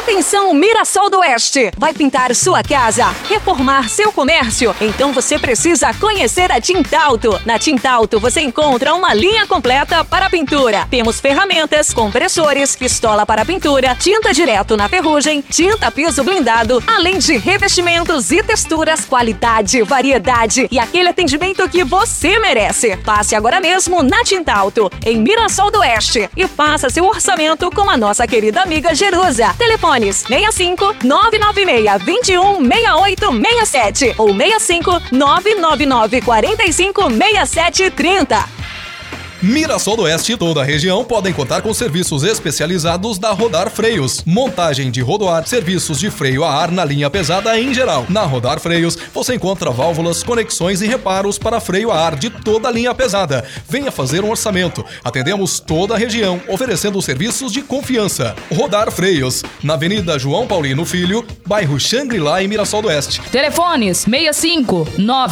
Atenção, Mirassol do Oeste! Vai pintar sua casa, reformar seu comércio? Então você precisa conhecer a Tintalto. Na Tintalto você encontra uma linha completa para pintura. Temos ferramentas, compressores, pistola para pintura, tinta direto na ferrugem, tinta piso blindado, além de revestimentos e texturas, qualidade, variedade e aquele atendimento que você merece. Passe agora mesmo na Tintalto, em Mirassol do Oeste, e faça seu orçamento com a nossa querida amiga Jerusa. Telefones 65 996 21 68 67 ou 65 999 45 67 30. Mirassol do Oeste e toda a região podem contar com serviços especializados da Rodar Freios. Montagem de rodoar, serviços de freio a ar na linha pesada em geral. Na Rodar Freios, você encontra válvulas, conexões e reparos para freio a ar de toda a linha pesada. Venha fazer um orçamento. Atendemos toda a região, oferecendo serviços de confiança. Rodar Freios, na Avenida João Paulino Filho, bairro Xangri-Lá, em Mirassol do Oeste. Telefones 65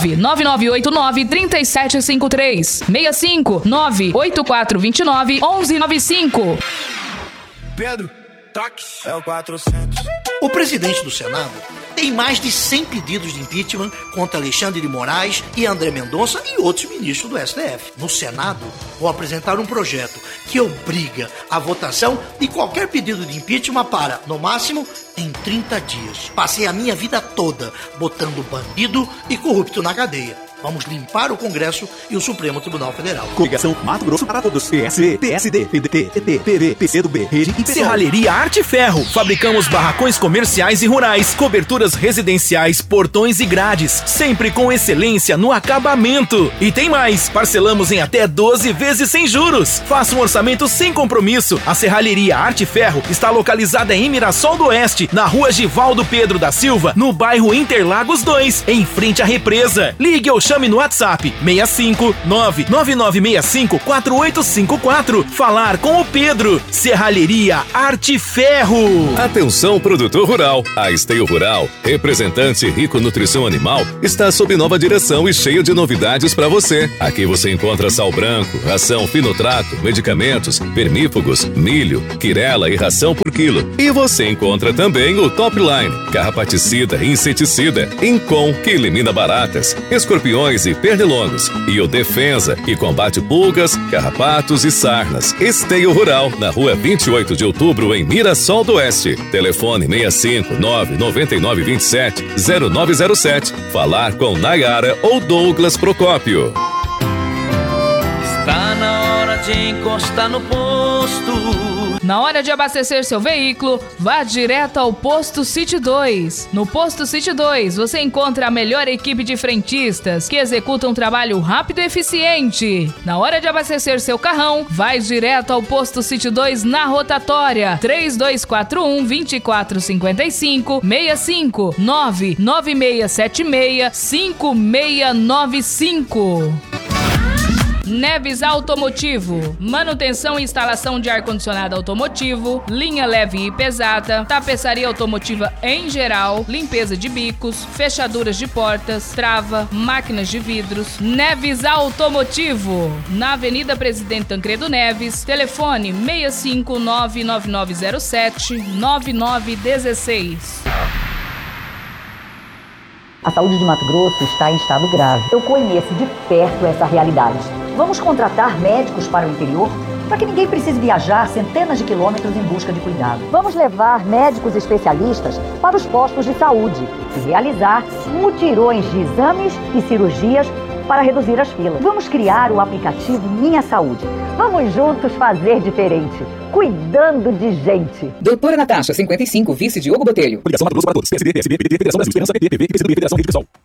99989 3753 65 98429 1195. Pedro, toque. É o 400. O presidente do Senado tem mais de 100 pedidos de impeachment contra Alexandre de Moraes e André Mendonça e outros ministros do STF. No Senado, vou apresentar um projeto que obriga a votação de qualquer pedido de impeachment para, no máximo, em 30 dias. Passei a minha vida toda botando bandido e corrupto na cadeia. Vamos limpar o Congresso e o Supremo Tribunal Federal. Coligação Mato Grosso para Todos. PSB, PSD, PDT, PT, PV, PCdoB, Rede e PSOL. Serralheria Arte Ferro. Fabricamos barracões comerciais e rurais, coberturas residenciais, portões e grades, sempre com excelência no acabamento. E tem mais, parcelamos em até 12 vezes sem juros. Faça um orçamento sem compromisso. A Serralheria Arte Ferro está localizada em Mirassol do Oeste, na rua Givaldo Pedro da Silva, no bairro Interlagos 2, em frente à represa. Ligue ou chame no WhatsApp 65 99965 4854. Falar com o Pedro. Serralheria Arte Ferro. Atenção, produtor rural. A Esteio Rural, representante Rico Nutrição Animal, está sob nova direção e cheio de novidades para você. Aqui você encontra sal branco, ração finotrato, medicamentos, vermífugos, milho, quirela e ração por quilo. E você encontra também o Top Line, carrapaticida e inseticida, Incom, que elimina baratas, escorpiões e pernilongos, e o Defensa, que combate pulgas, carrapatos e sarnas. Esteio Rural, na rua 28 de outubro, em Mirassol do Oeste. Telefone 65 99927 0907. Falar com Nayara ou Douglas Procópio. Está na hora de encostar no posto. Na hora de abastecer seu veículo, vá direto ao Posto City 2. No Posto City 2, você encontra a melhor equipe de frentistas que executam um trabalho rápido e eficiente. Na hora de abastecer seu carrão, vai direto ao Posto City 2 na rotatória 3241 2455 65 99676 5695. Neves Automotivo, manutenção e instalação de ar-condicionado automotivo, linha leve e pesada, tapeçaria automotiva em geral, limpeza de bicos, fechaduras de portas, trava, máquinas de vidros. Neves Automotivo, na Avenida Presidente Tancredo Neves, telefone 65 99907 9916. A saúde de Mato Grosso está em estado grave. Eu conheço de perto essa realidade. Vamos contratar médicos para o interior para que ninguém precise viajar centenas de quilômetros em busca de cuidado. Vamos levar médicos especialistas para os postos de saúde e realizar mutirões de exames e cirurgias para reduzir as filas. Vamos criar o aplicativo Minha Saúde. Vamos juntos fazer diferente, cuidando de gente. Doutora Natasha, 55, vice Diogo Botelho. Coligação Mato Grosso para Todos. PSB, PSB, PDT, Federação Brasil, Esperança, PT, PV, PCdoB, Federação Rede PSOL.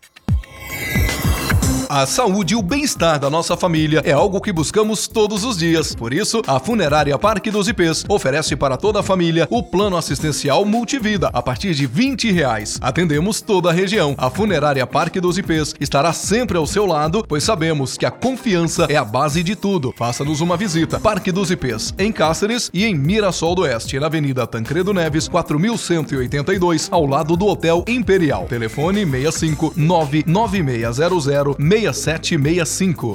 A saúde e o bem-estar da nossa família é algo que buscamos todos os dias. Por isso, a Funerária Parque dos Ipês oferece para toda a família o plano assistencial Multivida a partir de R$20. Atendemos toda a região. A Funerária Parque dos Ipês estará sempre ao seu lado, pois sabemos que a confiança é a base de tudo. Faça-nos uma visita. Parque dos Ipês, em Cáceres e em Mirassol do Oeste, na Avenida Tancredo Neves, 4182, ao lado do Hotel Imperial. Telefone 65 99600 6765.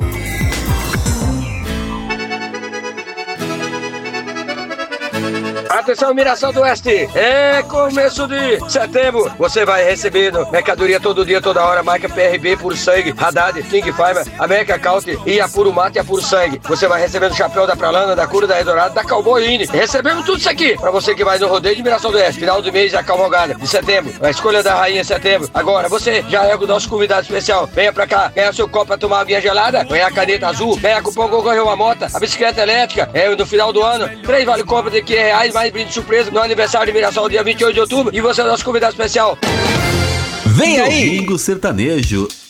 Atenção, Miração do Oeste, é começo de setembro. Você vai recebendo mercadoria todo dia, toda hora, marca PRB, Puro Sangue, Haddad, King Fiber, América Caute e a Puro Mato e a Puro Sangue. Você vai recebendo o chapéu da Pralana, da Cura, da Redorada, da Cowboy Ine. Recebemos tudo isso aqui pra você que vai no rodeio de Miração do Oeste. Final do mês, a cavalgada de setembro, a escolha da rainha em setembro. Agora, você já é o nosso convidado especial. Venha pra cá, ganha seu copo pra tomar uma vinha gelada, ganha a caneta azul, ganha cupom concorreu uma moto, a bicicleta elétrica, no final do ano, 3 vale compra de R$15, mais brinde surpresa no aniversário de Mirassol, dia 28 de outubro, e você é o nosso convidado especial. Vem aí! Domingo Sertanejo